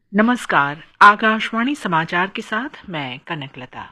नमस्कार, आकाशवाणी समाचार के साथ मैं कनकलता।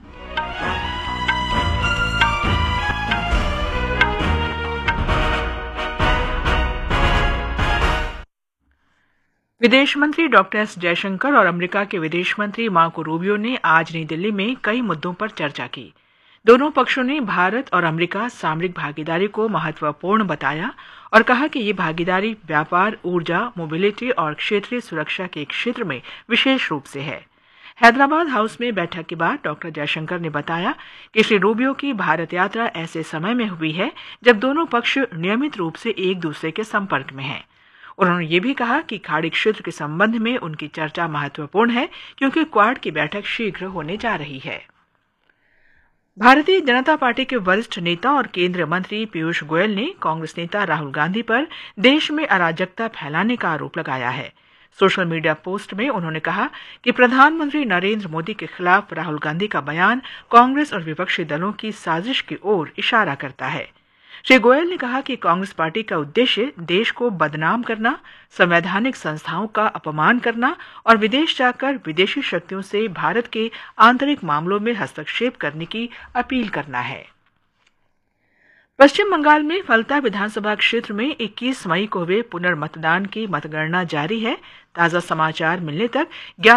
विदेश मंत्री डॉक्टर एस जयशंकर और अमेरिका के विदेश मंत्री मार्को रूबियो ने आज नई दिल्ली में कई मुद्दों पर चर्चा की। दोनों पक्षों ने भारत और अमेरिका सामरिक भागीदारी को महत्वपूर्ण बताया और कहा कि ये भागीदारी व्यापार, ऊर्जा, मोबिलिटी और क्षेत्रीय सुरक्षा के क्षेत्र में विशेष रूप से है। हैदराबाद हाउस में बैठक के बाद डॉक्टर जयशंकर ने बताया कि श्री रूबियो की भारत यात्रा ऐसे समय में हुई है जब दोनों पक्ष नियमित रूप से एक दूसरे के संपर्क में हैं। उन्होंने ये भी कहा कि खाड़ी क्षेत्र के संबंध में उनकी चर्चा महत्वपूर्ण है क्योंकि क्वाड की बैठक शीघ्र होने जा रही है। भारतीय जनता पार्टी के वरिष्ठ नेता और केंद्रीय मंत्री पीयूष गोयल ने कांग्रेस नेता राहुल गांधी पर देश में अराजकता फैलाने का आरोप लगाया है। सोशल मीडिया पोस्ट में उन्होंने कहा कि प्रधानमंत्री नरेंद्र मोदी के खिलाफ राहुल गांधी का बयान कांग्रेस और विपक्षी दलों की साजिश की ओर इशारा करता है। श्री गोयल ने कहा कि कांग्रेस पार्टी का उद्देश्य देश को बदनाम करना, संवैधानिक संस्थाओं का अपमान करना और विदेश जाकर विदेशी शक्तियों से भारत के आंतरिक मामलों में हस्तक्षेप करने की अपील करना है। पश्चिम बंगाल में फलता विधानसभा क्षेत्र में 21 मई को हुए पुनर्मतदान की मतगणना जारी है। ताजा समाचार मिलने तक